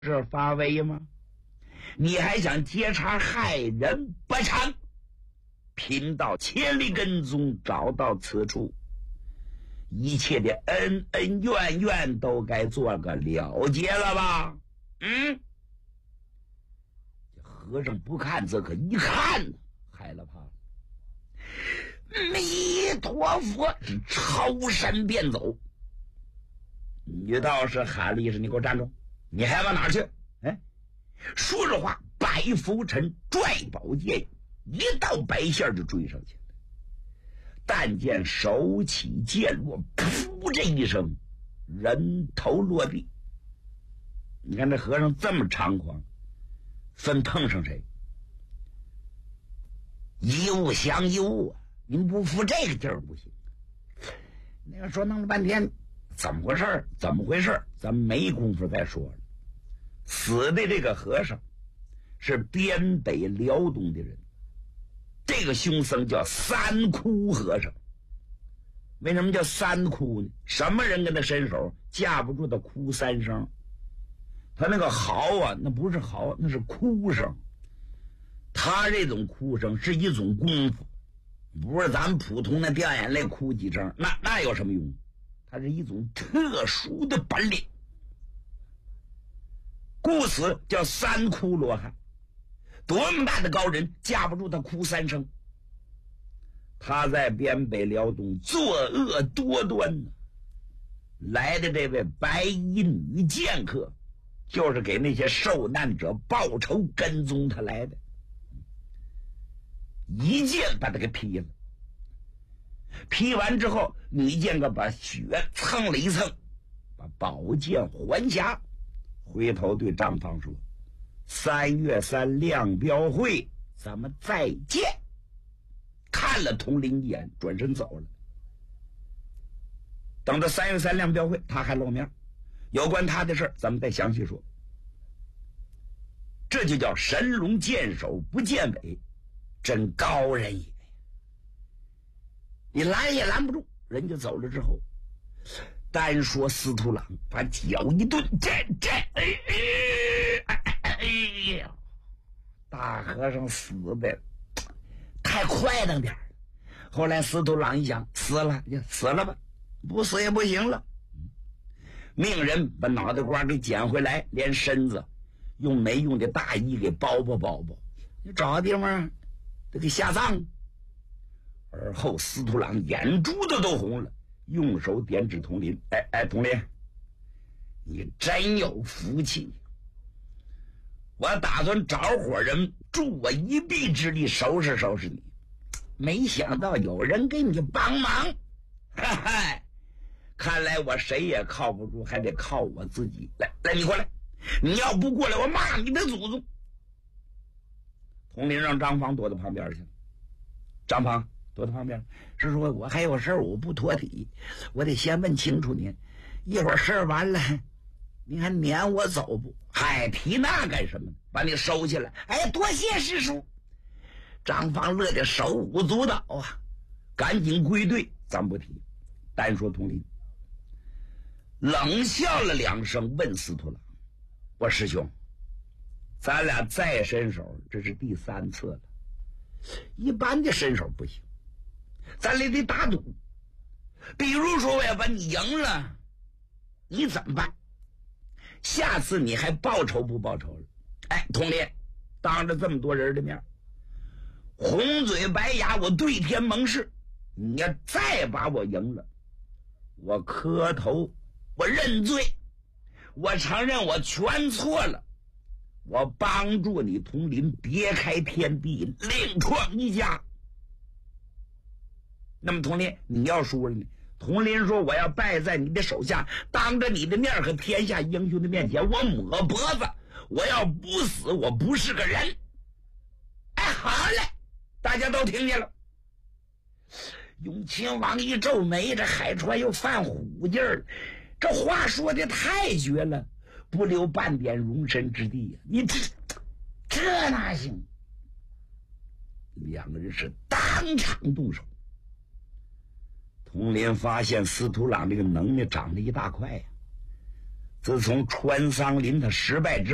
这发威吗？你还想劫财害人不成？贫道千里跟踪，找到此处，一切的恩恩怨怨都该做个了结了吧？和尚不看则可，一看害了怕了。弥陀佛，是超山便走。女道士喊了一声：“你给我站住！你还往哪去？”说着话，白拂尘拽宝剑，一道白线就追上去了。但见手起剑落，噗这一声，人头落地。你看这和尚这么猖狂，分碰上谁？一物降一物啊！您不服这个劲儿不行。那个说弄了半天，怎么回事？怎么回事？咱们没工夫再说了。死的这个和尚是边北辽东的人，这个凶僧叫三窟和尚。为什么叫三窟呢？什么人跟他伸手，架不住他哭三声。他那个嚎啊，那不是嚎，那是哭声。他这种哭声是一种功夫，不是咱们普通的掉眼泪哭几声，那有什么用？它是一种特殊的本领，故此叫三窟罗汉。多么大的高人，架不住他哭三声。他在边北辽东作恶多端呢。来的这位白衣女剑客，就是给那些受难者报仇，跟踪他来的。一剑把他给劈了，劈完之后，女剑客把血蹭了一蹭，把宝剑还匣，回头对张芳说：“3月3亮标会，咱们再见。”看了童林一眼，转身走了。等着3月3亮标会，他还露面，有关他的事咱们再详细说。这就叫神龙见首不见尾，真高人也。你拦也拦不住，人家走了之后，单说司徒郎把脚一顿，哎呀，大和尚死的太快了点。后来司徒郎一想，死了就死了吧，不死也不行了，命人把脑袋瓜给捡回来，连身子用没用的大衣给包包，你找个地方得给下葬。而后司徒郎眼珠子都红了，用手点指童林：“童林，你真有福气！我打算找伙人助我一臂之力收拾收拾你，没想到有人给你帮忙，哈哈！看来我谁也靠不住，还得靠我自己。来，你过来！你要不过来，我骂你的祖宗！”童林让张芳躲到旁边去了。张芳躲到旁边是说：“我还有事我不脱体，我得先问清楚您。一会儿事儿完了，您还撵我走不？嗨，提那干什么？把你收起来。多谢师叔。”张芳乐得手舞足蹈啊，赶紧归队，咱不提。单说童林冷笑了2声，问司徒郎：“我师兄，咱俩再伸手，这是第3次了。一般的伸手不行，咱俩得打赌。比如说我要把你赢了，你怎么办？下次你还报仇不报仇了？童林，当着这么多人的面，红嘴白牙，我对天盟誓，你要再把我赢了，我磕头，我认罪，我承认我全错了，我帮助你童林别开天地，另创一家。那么童林，你要输了呢？童林说：“我要败在你的手下，当着你的面和天下英雄的面前，我抹脖子，我要不死，我不是个人。”好嘞，大家都听见了。永亲王一皱眉，这海川又犯虎劲儿，这话说的太绝了，不留半点容身之地呀！你这哪行？两个人是当场动手。童林发现司徒郎这个能耐长了一大块呀。自从穿桑林他失败之后，